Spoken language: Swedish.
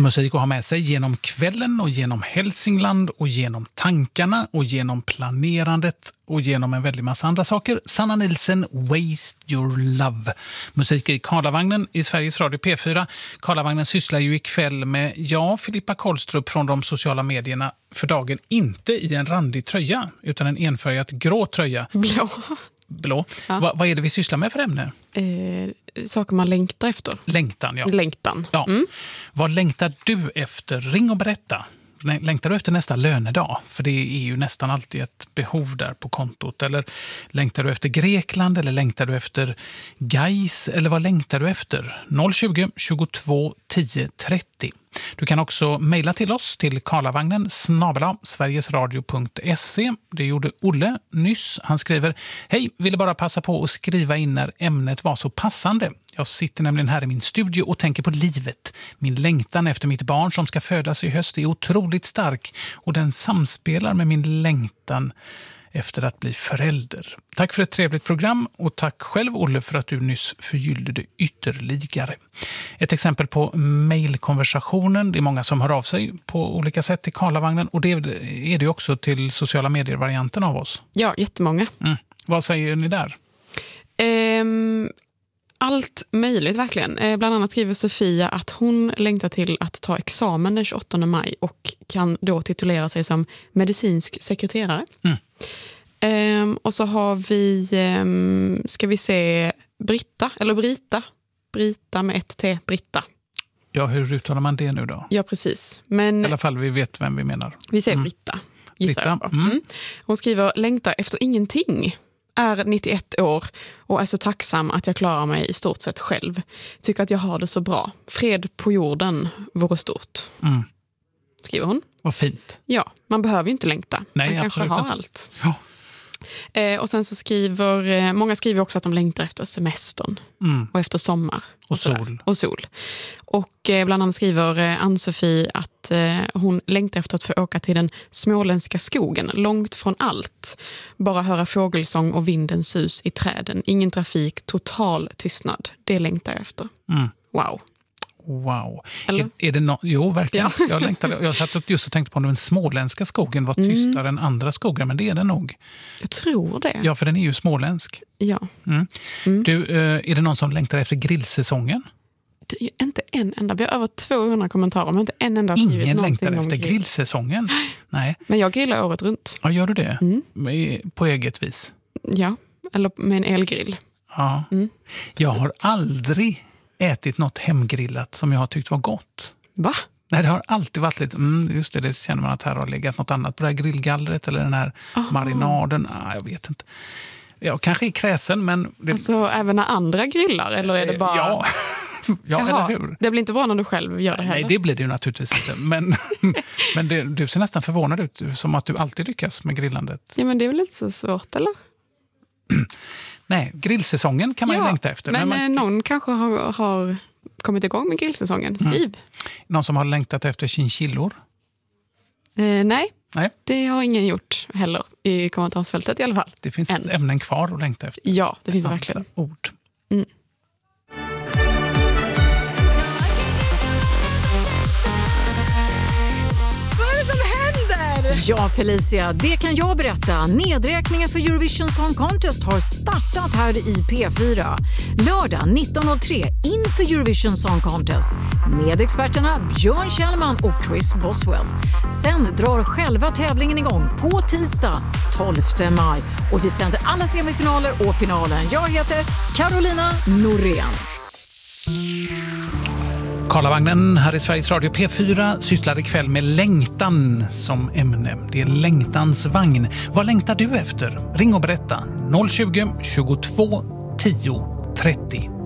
Musik att ha med sig genom kvällen och genom Hälsingland och genom tankarna och genom planerandet och genom en väldig massa andra saker. Sanna Nielsen, Waste Your Love. Musik i Karlavagnen i Sveriges Radio P4. Karlavagnen sysslar ju ikväll med Filippa Karlstrup från de sociala medierna för dagen. Inte i en randig tröja utan en enfärgad grå tröja. Blå. Ja. Vad är det vi sysslar med för ämne? Saker man längtar efter. Längtan, ja. Längtan. Ja. Vad längtar du efter? Ring och berätta. Längtar du efter nästa lönedag? För det är ju nästan alltid ett behov där på kontot. Eller längtar du efter Grekland? Eller längtar du efter Gais? Eller vad längtar du efter? 020 22 10 30. Du kan också mejla till oss till karlavagnen@sverigesradio.se. Det gjorde Olle nyss. Han skriver: Hej, ville bara passa på att skriva in när ämnet var så passande. Jag sitter nämligen här i min studio och tänker på livet. Min längtan efter mitt barn som ska födas i höst är otroligt stark och den samspelar med min längtan efter att bli förälder. Tack för ett trevligt program och tack själv Olle för att du nyss förgyllde det ytterligare. Ett exempel på mejlkonversationen. Det är många som hör av sig på olika sätt till Karlavagnen och det är det också till sociala medier-varianten av oss. Ja, jättemånga. Vad säger ni där? Allt möjligt verkligen. Bland annat skriver Sofia att hon längtar till att ta examen den 28 maj och kan då titulera sig som medicinsk sekreterare. Och så har vi, ska vi se, Britta med ett T, Britta. Ja, hur uttalar man det nu då? Ja, precis. Men i alla fall vi vet vem vi menar. Vi säger Britta. Hon skriver: längtar efter ingenting. Är 91 år och är så tacksam att jag klarar mig i stort sett själv. Tycker att jag har det så bra. Fred på jorden vore stort. Skriver hon. Vad fint. Ja, man behöver ju inte längta. Nej, man kanske har inte allt. Ja. Och sen så skriver många skriver också att de längtar efter semestern och efter sommar och sol. Och bland annat skriver Ann-Sofie att hon längtar efter att få åka till den småländska skogen, långt från allt. Bara höra fågelsång och vindens sus i träden. Ingen trafik, total tystnad. Det längtar jag efter. Wow. Är det jo, verkligen. Ja. Jag satt just och tänkte på om den småländska skogen var tystare än andra skogar, men det är den nog. Jag tror det. Ja, för den är ju småländsk. Ja. Du, är det någon som längtar efter grillsäsongen? Det är inte en enda. Vi har över 200 kommentarer, men inte en enda. Ingen längtar efter grillsäsongen? Nej. Men jag grillar året runt. Ja, gör du det? På eget vis? Ja, eller med en elgrill. Ja. Jag har aldrig ätit något hemgrillat som jag har tyckt var gott. Va? Nej, det har alltid varit lite, just det känner man att här har legat något annat på det här grillgallret eller den här marinaden. Jag vet inte. Ja, kanske i kräsen, men... Alltså även när andra grillar, eller är det bara... Ja, eller hur? Det blir inte bra när du själv gör det heller. Nej, det blir det ju naturligtvis inte. Men du ser nästan förvånad ut, som att du alltid lyckas med grillandet. Ja, men det är väl inte så svårt, eller? Nej, grillsäsongen kan man ju längta efter. Men någon kanske har kommit igång med grillsäsongen. Skriv. Någon som har längtat efter chinchillor? Nej, det har ingen gjort heller i kommentarsfältet i alla fall. Det finns ämnen kvar att längta efter. Ja, det finns verkligen. Ord. Ja, Felicia, det kan jag berätta. Nedräkningen för Eurovision Song Contest har startat här i P4. Lördag 19.03 inför Eurovision Song Contest med experterna Björn Kjellman och Chris Boswell. Sen drar själva tävlingen igång på tisdag 12 maj. Och vi sänder alla semifinaler och finalen. Jag heter Carolina Norén. Karlavagnen här i Sveriges Radio P4 sysslar ikväll med längtan som ämne. Det är längtans vagn. Vad längtar du efter? Ring och berätta. 020 22 10 30.